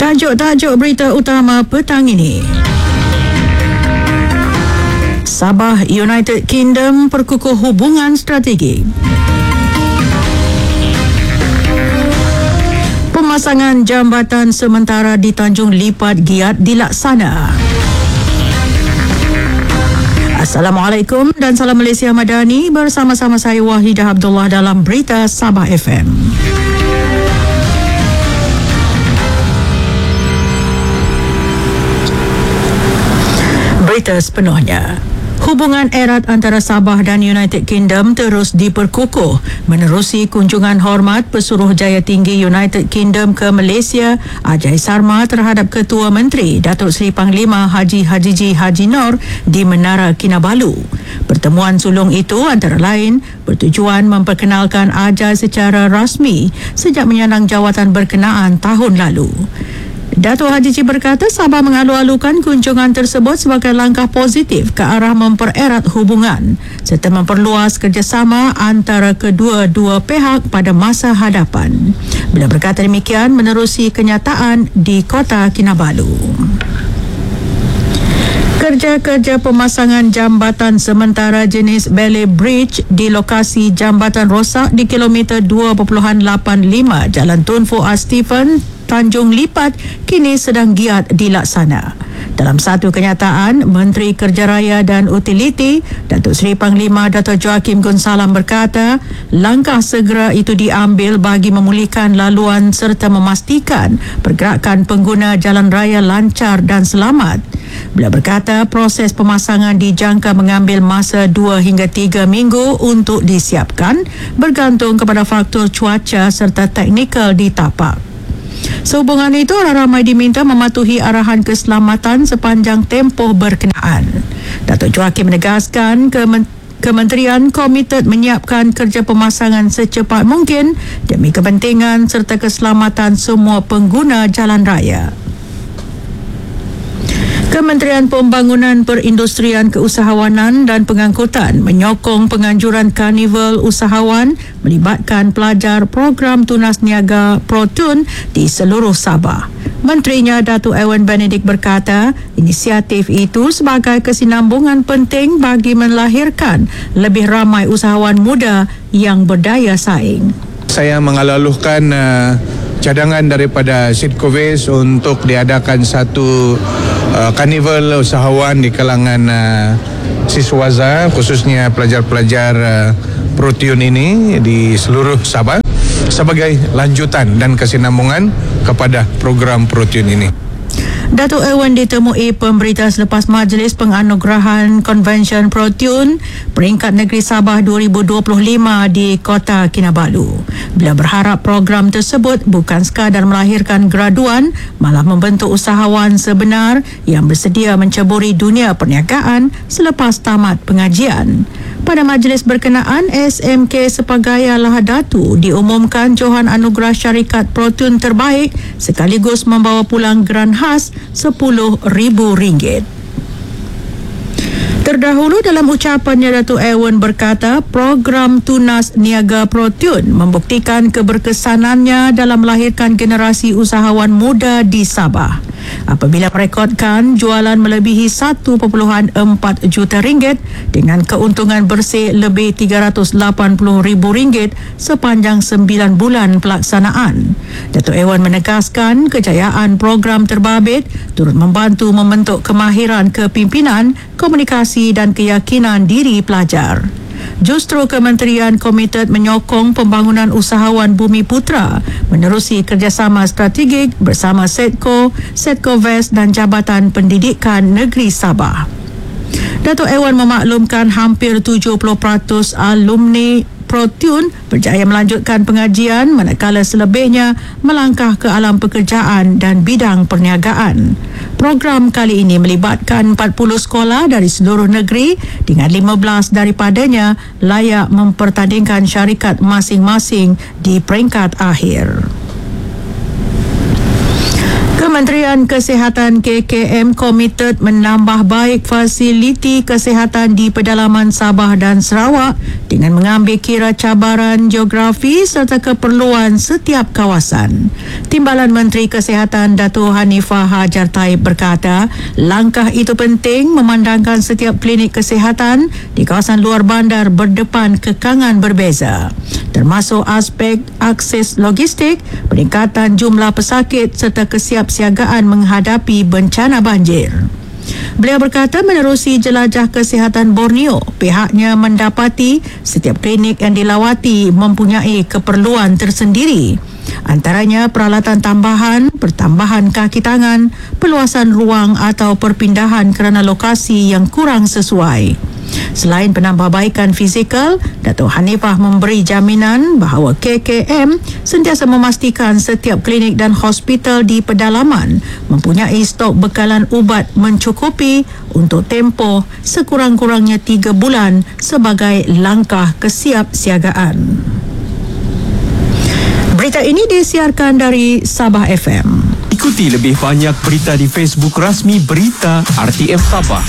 Tajuk-tajuk berita utama petang ini. Sabah United Kingdom perkukuh hubungan strategik. Pemasangan jambatan sementara di Tanjung Lipat giat dilaksana. Assalamualaikum dan salam Malaysia Madani, bersama-sama saya Wahidah Abdullah dalam Berita Sabah FM. Berita sepenuhnya. Hubungan erat antara Sabah dan United Kingdom terus diperkukuh menerusi kunjungan hormat Pesuruhjaya Tinggi United Kingdom ke Malaysia, Ajai Sarma, terhadap Ketua Menteri Datuk Seri Panglima Haji Hajiji Haji Nur di Menara Kinabalu. Pertemuan sulung itu antara lain bertujuan memperkenalkan Ajai secara rasmi sejak menyandang jawatan berkenaan tahun lalu. Datuk Hajiji berkata Sabah mengalu-alukan kunjungan tersebut sebagai langkah positif ke arah mempererat hubungan serta memperluas kerjasama antara kedua-dua pihak pada masa hadapan. Beliau berkata demikian menerusi kenyataan di Kota Kinabalu. Kerja-kerja pemasangan jambatan sementara jenis Ballet Bridge di lokasi jambatan rosak di kilometer 2.85 Jalan Tun Fuad Stephen, Tanjung Lipat kini sedang giat dilaksana. Dalam satu kenyataan, Menteri Kerja Raya dan Utiliti Datuk Seri Panglima Dato' Joaquim Gonsalam berkata, langkah segera itu diambil bagi memulihkan laluan serta memastikan pergerakan pengguna jalan raya lancar dan selamat. Beliau berkata proses pemasangan dijangka mengambil masa 2 hingga 3 minggu untuk disiapkan bergantung kepada faktor cuaca serta teknikal di tapak. Sehubungan itu, orang ramai diminta mematuhi arahan keselamatan sepanjang tempoh berkenaan. Datuk Joaquim menegaskan Kementerian komited menyiapkan kerja pemasangan secepat mungkin demi kepentingan serta keselamatan semua pengguna jalan raya. Kementerian Pembangunan Perindustrian Keusahawanan dan Pengangkutan menyokong penganjuran Karnival Usahawan melibatkan pelajar program Tunas Niaga ProTun di seluruh Sabah. Menterinya Datuk Ewan Benedict berkata, inisiatif itu sebagai kesinambungan penting bagi melahirkan lebih ramai usahawan muda yang berdaya saing. Saya mengalu-alukan cadangan daripada Sidkoves untuk diadakan satu karnival usahawan di kalangan siswaza, khususnya pelajar-pelajar ProTun ini di seluruh Sabah sebagai lanjutan dan kesinambungan kepada program ProTun ini. Datuk Ewan ditemui pemberita selepas majlis penganugerahan Konvensyen ProTun Peringkat Negeri Sabah 2025 di Kota Kinabalu. Beliau berharap program tersebut bukan sekadar melahirkan graduan, malah membentuk usahawan sebenar yang bersedia menceburi dunia perniagaan selepas tamat pengajian. Pada majlis berkenaan, SMK Sepagaya Lahadatu diumumkan Johan Anugerah Syarikat ProTun terbaik sekaligus membawa pulang geran khas RM10,000. Terdahulu dalam ucapannya, Datuk Ewan berkata program Tunas Niaga ProTun membuktikan keberkesanannya dalam melahirkan generasi usahawan muda di Sabah. Apabila merekodkan jualan melebihi RM1.4 juta dengan keuntungan bersih lebih RM380,000 sepanjang 9 bulan pelaksanaan. Datuk Ewan menegaskan kejayaan program terbabit turut membantu membentuk kemahiran kepimpinan, komunikasi dan keyakinan diri pelajar. Justru Kementerian komited menyokong pembangunan usahawan Bumi Putra menerusi kerjasama strategik bersama Setkoves dan Jabatan Pendidikan Negeri Sabah. Datuk Ewan memaklumkan hampir 70% alumni ProTun berjaya melanjutkan pengajian manakala selebihnya melangkah ke alam pekerjaan dan bidang perniagaan. Program kali ini melibatkan 40 sekolah dari seluruh negeri dengan 15 daripadanya layak mempertandingkan syarikat masing-masing di peringkat akhir. Kementerian Kesihatan KKM komited menambah baik fasiliti kesihatan di pedalaman Sabah dan Sarawak dengan mengambil kira cabaran geografi serta keperluan setiap kawasan. Timbalan Menteri Kesihatan Dato' Hanifah Hajar Taib berkata, langkah itu penting memandangkan setiap klinik kesihatan di kawasan luar bandar berdepan kekangan berbeza, termasuk aspek akses logistik, peningkatan jumlah pesakit serta kesiapsiagaan menghadapi bencana banjir. Beliau berkata menerusi jelajah kesihatan Borneo, pihaknya mendapati setiap klinik yang dilawati mempunyai keperluan tersendiri. Antaranya peralatan tambahan, pertambahan kaki tangan, perluasan ruang atau perpindahan kerana lokasi yang kurang sesuai. Selain penambahbaikan fizikal, Dato' Hanifah memberi jaminan bahawa KKM sentiasa memastikan setiap klinik dan hospital di pedalaman mempunyai stok bekalan ubat mencukupi untuk tempoh sekurang-kurangnya 3 bulan sebagai langkah kesiapsiagaan. Berita ini disiarkan dari Sabah FM. Ikuti lebih banyak berita di Facebook rasmi Berita RTM Sabah.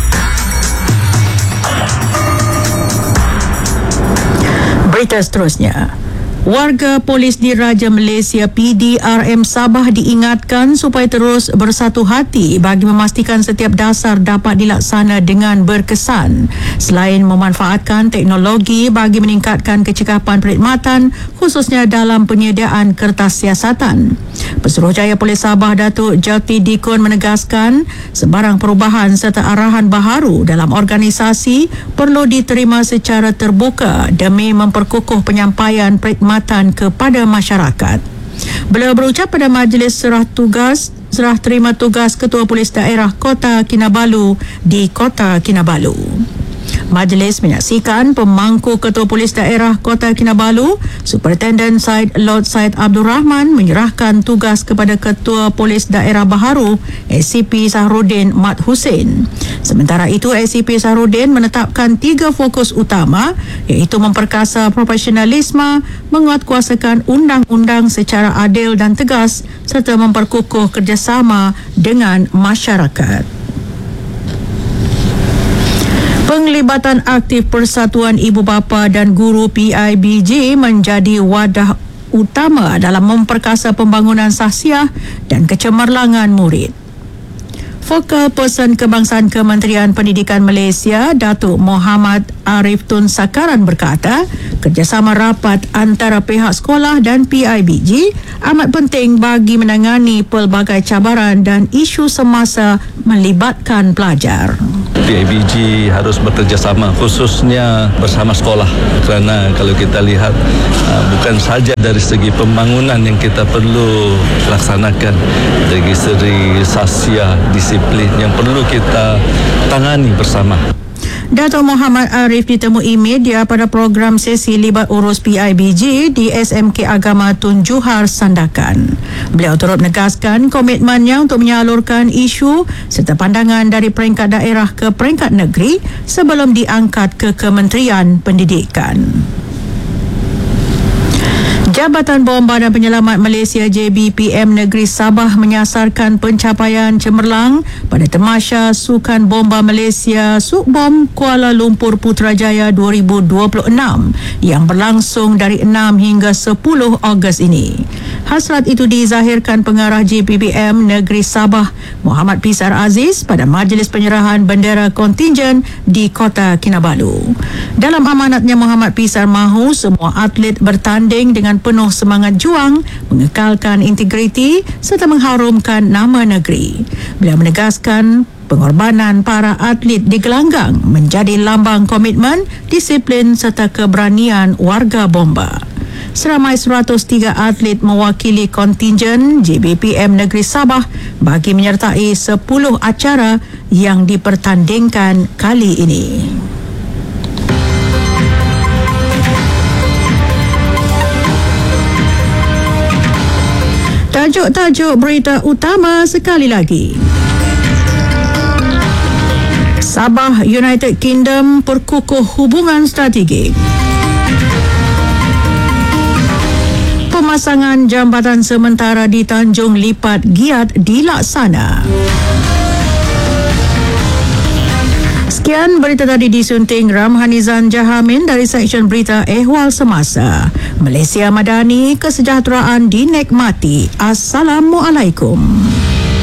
Berita seterusnya. Warga Polis Diraja Malaysia PDRM Sabah diingatkan supaya terus bersatu hati bagi memastikan setiap dasar dapat dilaksana dengan berkesan. Selain memanfaatkan teknologi bagi meningkatkan kecekapan perkhidmatan khususnya dalam penyediaan kertas siasatan. Pesuruhjaya Polis Sabah Datuk Jati Dikun menegaskan sebarang perubahan serta arahan baharu dalam organisasi perlu diterima secara terbuka demi memperkukuh penyampaian perkhidmatan kepada masyarakat. Beliau berucap pada majlis serah terima tugas Ketua Polis Daerah Kota Kinabalu di Kota Kinabalu. Majlis menyaksikan pemangku Ketua Polis Daerah Kota Kinabalu, Superintendent Syed Lord Syed Abdul Rahman menyerahkan tugas kepada Ketua Polis Daerah baharu ACP Sahrudin Mat Hussein. Sementara itu, ACP Sahrudin menetapkan 3 fokus utama iaitu memperkasa profesionalisme, menguatkuasakan undang-undang secara adil dan tegas serta memperkukuh kerjasama dengan masyarakat. Penglibatan aktif Persatuan Ibu Bapa dan Guru PIBG menjadi wadah utama dalam memperkasa pembangunan sahsiah dan kecemerlangan murid. Focal Person Kebangsaan Kementerian Pendidikan Malaysia, Datuk Muhammad Arif Tun Sakaran berkata, kerjasama rapat antara pihak sekolah dan PIBG amat penting bagi menangani pelbagai cabaran dan isu semasa melibatkan pelajar. PIBG harus bekerjasama khususnya bersama sekolah kerana kalau kita lihat bukan saja dari segi pembangunan yang kita perlu laksanakan, dari segi sahsiah, disiplin yang perlu kita tangani bersama. Datuk Muhammad Arif ditemui media pada program sesi libat urus PIBG di SMK Agama Tun Juhar Sandakan. Beliau turut menegaskan komitmennya untuk menyalurkan isu serta pandangan dari peringkat daerah ke peringkat negeri sebelum diangkat ke Kementerian Pendidikan. Jabatan Bomba dan Penyelamat Malaysia JBPM Negeri Sabah menyasarkan pencapaian cemerlang pada Tamasya Sukan Bomba Malaysia Sukbom Kuala Lumpur Putrajaya 2026 yang berlangsung dari 6 hingga 10 Ogos ini. Hasrat itu dizahirkan Pengarah JBPM Negeri Sabah Muhammad Pisar Aziz pada majlis penyerahan bendera kontingen di Kota Kinabalu. Dalam amanatnya, Muhammad Pisar mahu semua atlet bertanding dengan penuh semangat juang, mengekalkan integriti serta mengharumkan nama negeri. Beliau menegaskan pengorbanan para atlet di gelanggang menjadi lambang komitmen, disiplin serta keberanian warga Bomba. Seramai 103 atlet mewakili kontingen JBPM Negeri Sabah bagi menyertai 10 acara yang dipertandingkan kali ini. Tajuk-tajuk berita utama sekali lagi. Sabah United Kingdom perkukuh hubungan strategik. Pemasangan jambatan sementara di Tanjung Lipat Giat dilaksana. Sekian berita tadi disunting Ramhanizan Jahamin dari Seksyen Berita Ehwal Semasa. Malaysia Madani, kesejahteraan dinikmati. Assalamualaikum.